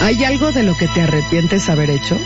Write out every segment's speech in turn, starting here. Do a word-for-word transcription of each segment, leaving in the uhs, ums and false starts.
¿Hay algo de lo que te arrepientes haber hecho?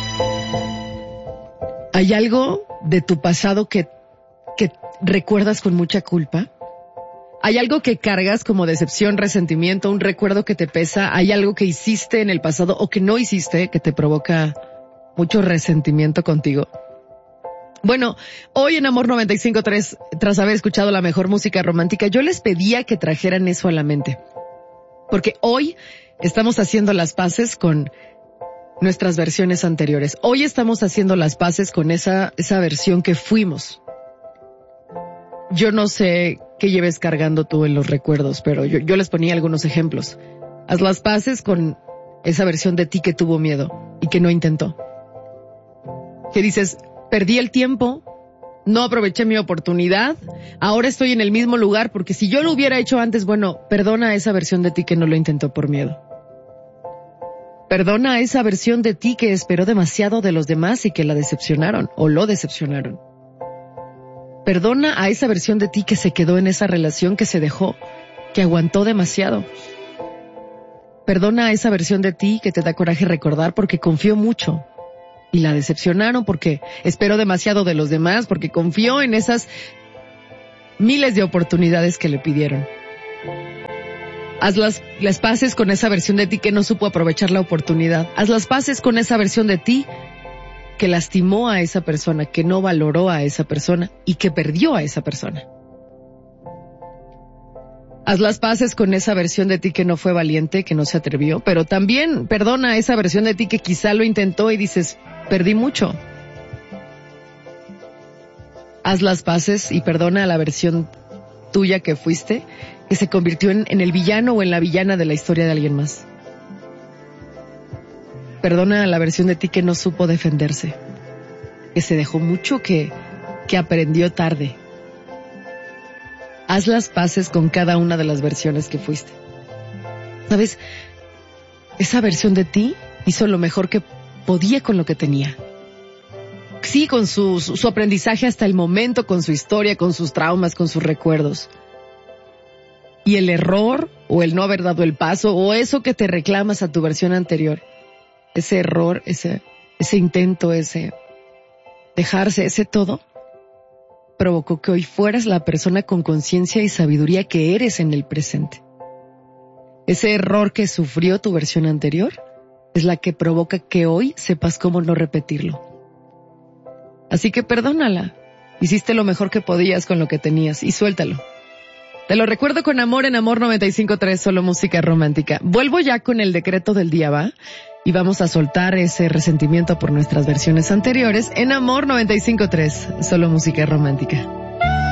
¿Hay algo de tu pasado que, que recuerdas con mucha culpa? ¿Hay algo que cargas como decepción, resentimiento, un recuerdo que te pesa? ¿Hay algo que hiciste en el pasado o que no hiciste que te provoca mucho resentimiento contigo? Bueno, hoy en Amor noventa y cinco punto tres, tras haber escuchado la mejor música romántica, yo les pedía que trajeran eso a la mente. Porque hoy estamos haciendo las paces con nuestras versiones anteriores. Hoy estamos haciendo las paces con esa, esa versión que fuimos. Yo no sé qué lleves cargando tú en los recuerdos, pero yo, yo les ponía algunos ejemplos. Haz las paces con esa versión de ti que tuvo miedo y que no intentó. Que dices, perdí el tiempo, no aproveché mi oportunidad, ahora estoy en el mismo lugar porque si yo lo hubiera hecho antes, bueno, perdona a esa versión de ti que no lo intentó por miedo. Perdona a esa versión de ti que esperó demasiado de los demás y que la decepcionaron o lo decepcionaron. Perdona a esa versión de ti que se quedó en esa relación, que se dejó, que aguantó demasiado. Perdona a esa versión de ti que te da coraje recordar porque confió mucho y la decepcionaron, porque esperó demasiado de los demás, porque confió en esas miles de oportunidades que le pidieron. Haz las, las paces con esa versión de ti que no supo aprovechar la oportunidad. Haz las paces con esa versión de ti que lastimó a esa persona, que no valoró a esa persona y que perdió a esa persona. Haz las paces con esa versión de ti que no fue valiente, que no se atrevió, pero también perdona a esa versión de ti que quizá lo intentó y dices, perdí mucho. Haz las paces y perdona a la versión tuya que fuiste, que se convirtió en, en el villano o en la villana de la historia de alguien más. Perdona a la versión de ti que no supo defenderse, que se dejó mucho, que, que aprendió tarde. Haz las paces con cada una de las versiones que fuiste. ¿Sabes? Esa versión de ti hizo lo mejor que podía con lo que tenía. Sí, con su, su, su aprendizaje hasta el momento, con su historia, con sus traumas, con sus recuerdos. Y el error, o el no haber dado el paso, o eso que te reclamas a tu versión anterior, ese error, ese, ese intento, ese dejarse, ese todo, provocó que hoy fueras la persona con conciencia y sabiduría que eres en el presente. Ese error que sufrió tu versión anterior es la que provoca que hoy sepas cómo no repetirlo. Así que perdónala. Hiciste lo mejor que podías con lo que tenías y suéltalo. Te lo recuerdo con amor en Amor noventa y cinco punto tres, solo música romántica. Vuelvo ya con el decreto del día, ¿va? Y vamos a soltar ese resentimiento por nuestras versiones anteriores en Amor noventa y cinco punto tres, solo música romántica.